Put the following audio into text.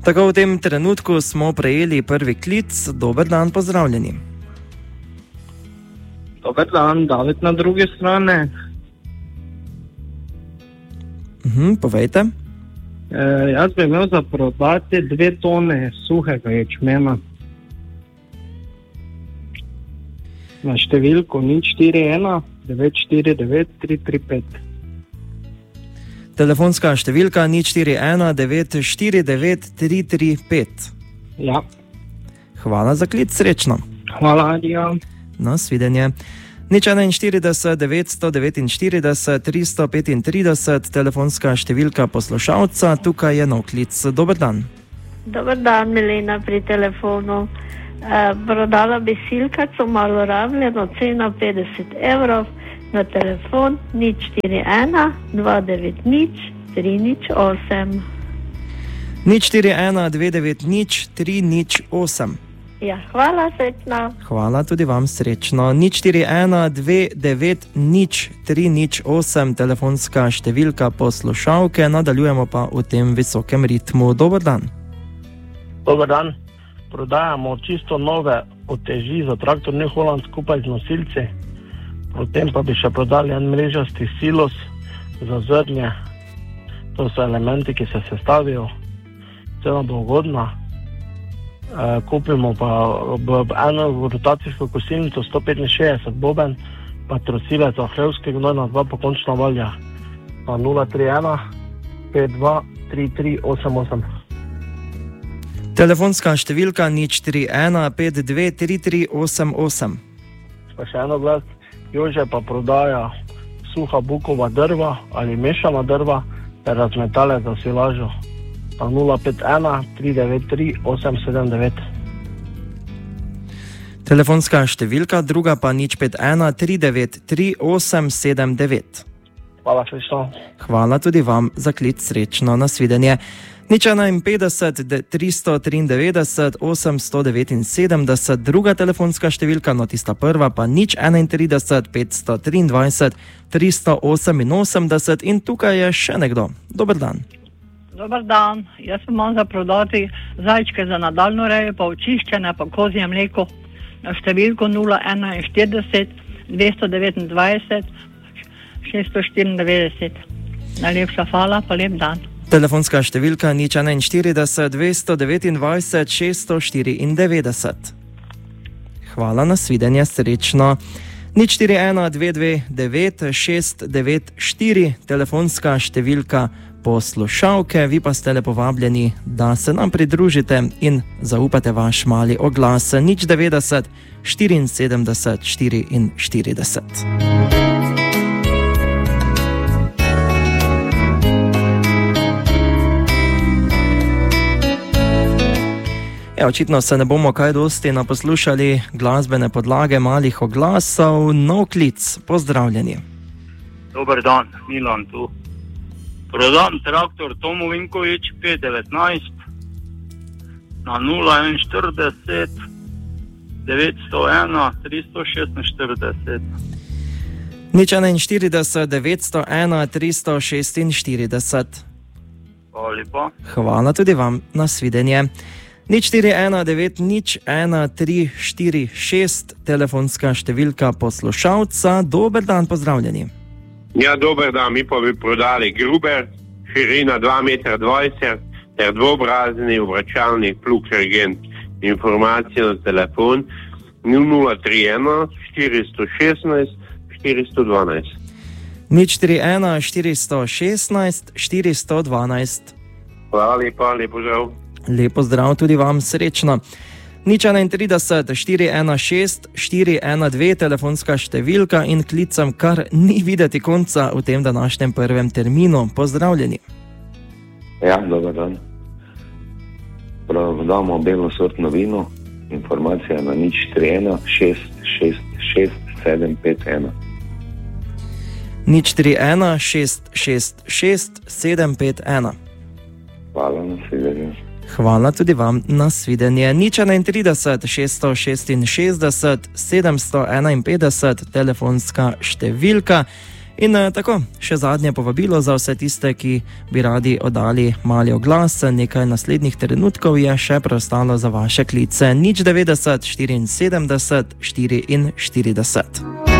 Tako v tem trenutku smo prejeli prvi klic. Dober dan, pozdravljeni. Dober dan, David na druge strane. Povejte. Jaz bi imel za prodati 2 tone suhega ječmena. Na številko 041 949 335. Telefonska številka 041 949 335. Ja. Hvala za klic, srečno. Hvala, ja. Nasvidenje. 041 949 335, telefonska številka poslušalca, tukaj je nov klic. Dober dan. Dober dan, Milena pri telefonu. Prodala bi silkaco, malo rabljeno, cena 50 evrov, na telefon 041 290 308. 041 290 308. Ja, hvala, srečno. Hvala tudi vam, srečno. 041 290 308, telefonska številka poslušalke. Nadaljujemo pa v tem visokem ritmu. Dober dan. Dober dan. Prodajamo čisto nove uteži za traktor New Holland skupaj z nosilci. Potem pa bi še prodali en mrežasti silos za zrnje. To so elementi, ki se sestavijo. Cena bo ugodna. Kupimo pa eno rotacijsko kosilnico 165 boben, pa trosilec za hlevski gnoj na 2 pokončna valja na 031 52 3388. Telefonska številka 041 52 3388. Pa še eno glas, Jože pa prodaja suha bukova drva ali mešana drva ter razmetale za silažo na 051 393 879. Telefonska številka druga pa 051 393 879. Hvala, srečno. Hvala tudi vam za klic, srečno, nasvidenje. 051 393 879, druga telefonska številka, no tista prva pa 031 523 388 in tukaj je še nekdo. Dober dan. Dobar dan, jaz imam za prodati zajčke za nadaljno rejo, pa očiščene, pa kozje mleko na številko 041 229 694. Najlepša hvala, pa lep dan. Telefonska številka 041 229 694. Hvala, nasvidenje, srečno. 041 229 694, telefonska številka poslušalke, vi pa ste lepo vabljeni, da se nam pridružite in zaupate vaš mali oglas 090 74 44. Očitno se ne bomo kaj dosti naposlušali glasbene podlage malih oglasov. Nov klic, pozdravljeni. Dober dan, Milan tu. Prodam traktor Tomo Vinkovič 519 na 041 901 346. 041 901 346. Hvala lepa. Hvala tudi vam, nasvidenje. 041 901 346, telefonska številka poslušalca. Dober dan, pozdravljeni. Ja, dober dan, mi pa bi prodali Gruber, širina 2,20 m ter dvobrazni obračalnik plug regent. Informacije na telefon 0031 416 412. 041 416 412. Hvala lepa, lepo zdrav. Lepo zdrav tudi vam, srečno. 031 416 412, telefonska številka in klicam, kar ni videti konca v tem današnjem prvem terminu. Pozdravljeni. Ja, dober dan. Prodamo belo sortno vino, informacija na 041 666 751. 041 666 751. Hvala, nasvidenje. Hvala tudi vam, nasvidenje. 031 666 751, telefonska številka. In tako, še zadnje povabilo za vse tiste, ki bi radi oddali mali oglas. Nekaj naslednjih trenutkov je še preostalo za vaše klice. 090 74 44.